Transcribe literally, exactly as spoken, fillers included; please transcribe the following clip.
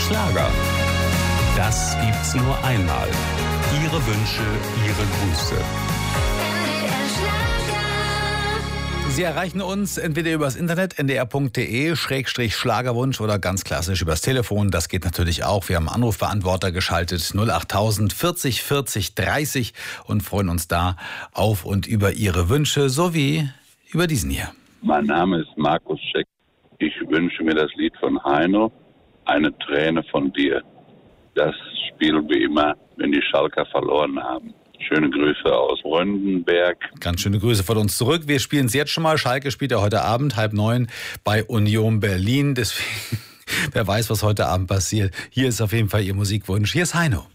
Schlager. Das gibt's nur einmal. Ihre Wünsche, Ihre Grüße. Sie erreichen uns entweder übers Internet n d r punkt d e Schrägstrich Schlagerwunsch oder ganz klassisch übers Telefon. Das geht natürlich auch. Wir haben einen Anrufbeantworter geschaltet null achttausend vierzig vierzig dreißig und freuen uns da auf und über Ihre Wünsche sowie über diesen hier. Mein Name ist Markus Scheck. Ich wünsche mir das Lied von Heino, Eine Träne von dir. Das spielen wir immer, wenn die Schalker verloren haben. Schöne Grüße aus Röndenberg. Ganz schöne Grüße von uns zurück. Wir spielen es jetzt schon mal. Schalke spielt ja heute Abend, halb neun, bei Union Berlin. Deswegen, wer weiß, was heute Abend passiert. Hier ist auf jeden Fall Ihr Musikwunsch. Hier ist Heino.